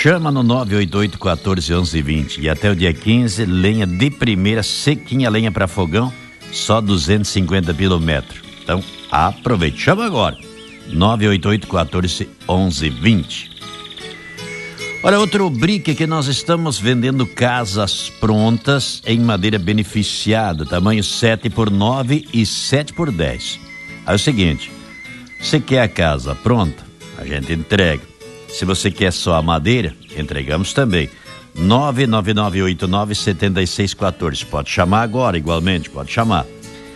Chama no 988-14-1120. E até o dia 15, lenha de primeira, sequinha, lenha para fogão, só 250 pelo metro. Então, aproveite. Chama agora. 988-14-1120. Olha, outro brique que nós estamos vendendo casas prontas em madeira beneficiada, tamanho 7x9 e 7x10. Aí é o seguinte, você quer a casa pronta? A gente entrega. Se você quer só a madeira, entregamos também. 99989-7614. Pode chamar agora, igualmente, pode chamar.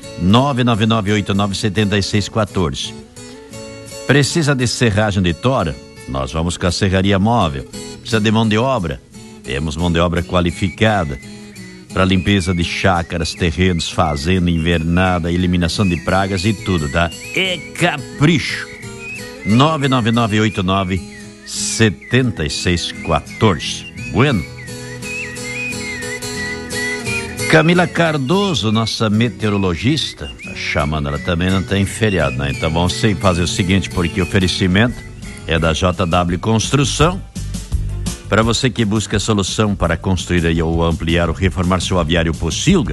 99989-7614. Precisa de serragem de tora? Nós vamos com a Serraria Móvel. Precisa de mão de obra? Temos mão de obra qualificada para limpeza de chácaras, terrenos, fazenda, invernada, eliminação de pragas e tudo, tá? É capricho. 99989-7614. Bueno. Camila Cardoso, nossa meteorologista, tá chamando, ela também não tem feriado, né? Então vamos fazer o seguinte, porque o oferecimento é da JW Construção. Para você que busca solução para construir aí, ou ampliar ou reformar seu aviário Pocilga,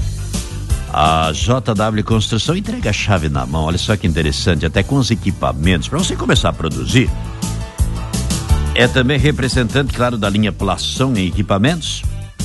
a JW Construção entrega a chave na mão. Olha só que interessante, até com os equipamentos para você começar a produzir. É também representante, claro, da linha Plação em equipamentos.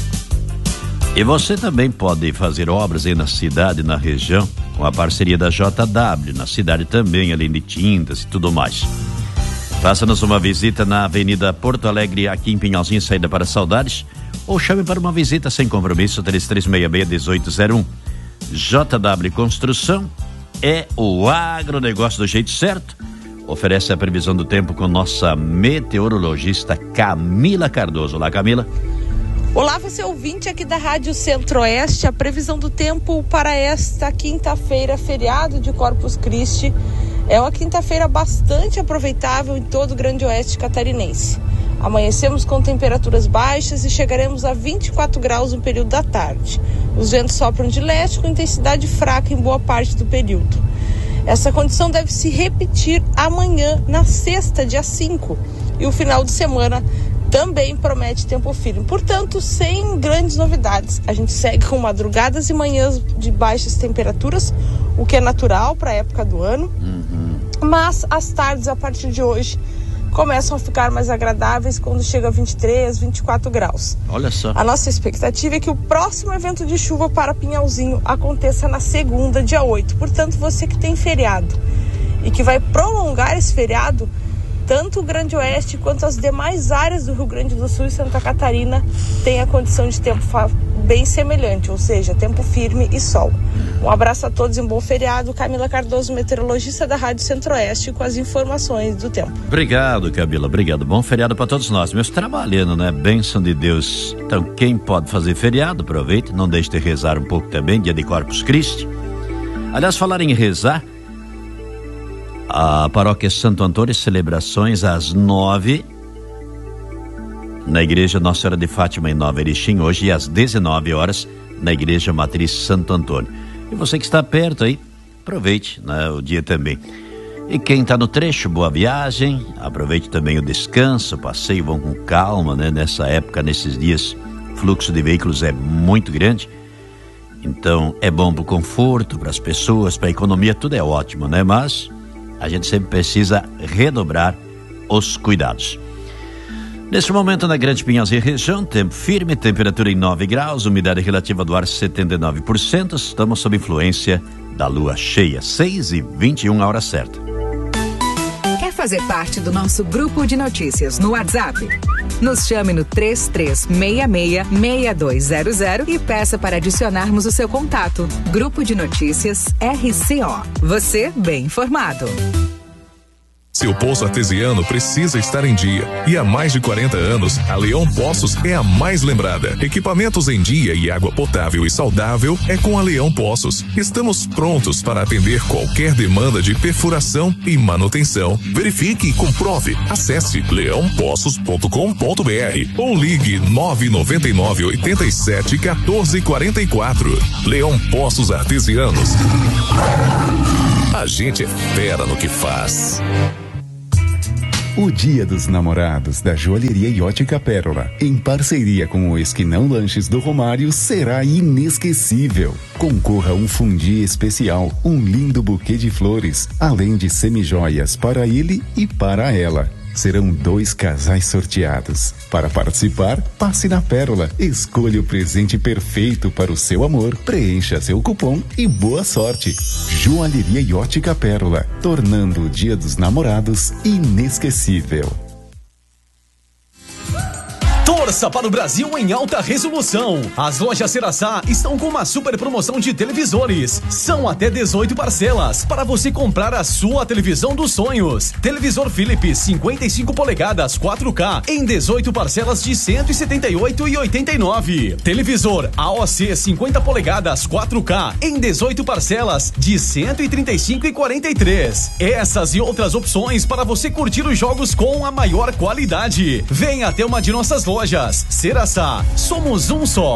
E você também pode fazer obras aí na cidade, na região, com a parceria da JW, na cidade também, além de tintas e tudo mais. Faça-nos uma visita na Avenida Porto Alegre, aqui em Pinhalzinho, saída para Saudades, ou chame para uma visita sem compromisso, 3366-1801. JW Construção é o agronegócio do jeito certo. Oferece a previsão do tempo com nossa meteorologista Camila Cardoso. Olá, Camila. Olá, você ouvinte aqui da Rádio Centro-Oeste. A previsão do tempo para esta quinta-feira, feriado de Corpus Christi. É uma quinta-feira bastante aproveitável em todo o Grande Oeste catarinense. Amanhecemos com temperaturas baixas e chegaremos a 24 graus no período da tarde. Os ventos sopram de leste com intensidade fraca em boa parte do período. Essa condição deve se repetir amanhã, na sexta, dia 5. E o final de semana também promete tempo firme. Portanto, sem grandes novidades. A gente segue com madrugadas e manhãs de baixas temperaturas, o que é natural para a época do ano. Mas as tardes, a partir de hoje, começam a ficar mais agradáveis quando chega a 23, 24 graus. Olha só. A nossa expectativa é que o próximo evento de chuva para Pinhalzinho aconteça na segunda, dia 8. Portanto, você que tem feriado e que vai prolongar esse feriado, tanto o Grande Oeste quanto as demais áreas do Rio Grande do Sul e Santa Catarina têm a condição de tempo bem semelhante, ou seja, tempo firme e sol. Um abraço a todos e um bom feriado. Camila Cardoso, meteorologista da Rádio Centro-Oeste, com as informações do tempo. Obrigado, Camila, obrigado. Bom feriado para todos nós. Meus trabalhando, né? Bênção de Deus. Então, quem pode fazer feriado, aproveite, não deixe de rezar um pouco também, dia de Corpus Christi. Aliás, falar em rezar, a paróquia Santo Antônio, celebrações às 9 na igreja Nossa Senhora de Fátima em Nova Erechim, hoje às 19 horas na igreja Matriz Santo Antônio. E você que está perto aí, aproveite, né, o dia também. E quem está no trecho, boa viagem, aproveite também o descanso, o passeio, vão com calma, né? Nessa época, nesses dias, o fluxo de veículos é muito grande. Então é bom para o conforto, para as pessoas, para a economia, tudo é ótimo, né? Mas a gente sempre precisa redobrar os cuidados. Neste momento, na Grande Pinhalzinho região, tempo firme, temperatura em 9 graus, umidade relativa do ar 79%. Estamos sob influência da lua cheia, 6h21, a hora certa. Quer fazer parte do nosso grupo de notícias no WhatsApp? Nos chame no 3366-6200 e peça para adicionarmos o seu contato. Grupo de Notícias RCO. Você bem informado. Seu poço artesiano precisa estar em dia. E há mais de 40 anos, a Leão Poços é a mais lembrada. Equipamentos em dia e água potável e saudável é com a Leão Poços. Estamos prontos para atender qualquer demanda de perfuração e manutenção. Verifique e comprove. Acesse leãopoços.com.br ou ligue 999 87 14 44. Leão Poços Artesianos. A gente é fera no que faz. O Dia dos Namorados da Joalheria e Ótica Pérola, em parceria com o Esquinão Lanches do Romário, será inesquecível. Concorra a um fundi especial, um lindo buquê de flores, além de semijoias para ele e para ela. Serão 2 casais sorteados. Para participar, passe na Pérola, escolha o presente perfeito para o seu amor, preencha seu cupom e boa sorte. Joalheria e Ótica Pérola, tornando o Dia dos Namorados inesquecível. Torça para o Brasil em alta resolução. As lojas Ceraçá estão com uma super promoção de televisores. São até 18 parcelas para você comprar a sua televisão dos sonhos. Televisor Philips 55 polegadas 4K em 18 parcelas de R$ 178,89. Televisor AOC 50 polegadas 4K em 18 parcelas de R$ 135,43. Essas e outras opções para você curtir os jogos com a maior qualidade. Venha até uma de nossas lojas. Ceraçá, somos um só.